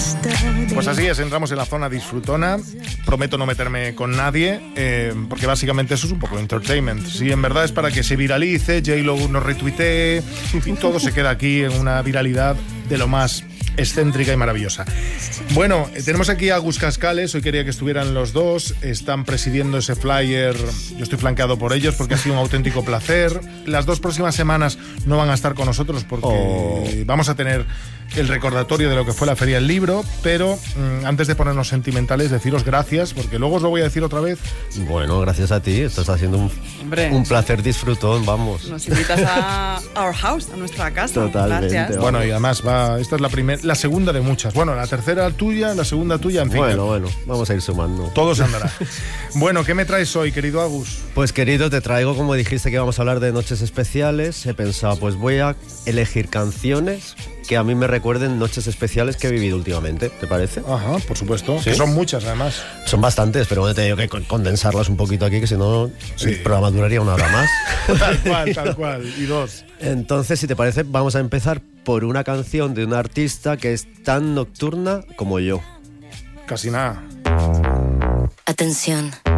Pues así es, entramos en la zona disfrutona. Prometo no meterme con nadie, porque básicamente eso es un poco entertainment. Si en verdad es para que se viralice, J-Lo nos retuitee, y todo se queda aquí en una viralidad de lo más excéntrica y maravillosa. Bueno, tenemos aquí a Agus Cascales. Hoy quería que estuvieran los dos. Están presidiendo ese flyer. Yo estoy flanqueado por ellos porque ha sido un auténtico placer. Las 2 próximas semanas no van a estar con nosotros porque vamos a tener el recordatorio de lo que fue la Feria del Libro, pero antes de ponernos sentimentales, deciros gracias, porque luego os lo voy a decir otra vez. Bueno, gracias a ti. Esto está siendo un placer disfrutón, vamos. Nos invitas a Our House, a nuestra casa. Totalmente. Gracias. Bueno, y además esta es la segunda de muchas. Bueno, la tercera tuya, la segunda tuya, en fin. Bueno, vamos a ir sumando. Todo se andará. Bueno, ¿qué me traes hoy, querido Agus? Pues querido, te traigo, como dijiste que íbamos a hablar de noches especiales, he pensado, pues voy a elegir canciones que a mí me recuerden noches especiales que he vivido últimamente, ¿te parece? Ajá, por supuesto. ¿Sí? Que son muchas, además. Son bastantes, pero bueno, he tenido que condensarlas un poquito aquí, que si no, el programa duraría 1 hora más. Tal cual. Y 2. Entonces, si te parece, vamos a empezar por una canción de una artista que es tan nocturna como yo. Casi nada. Atención.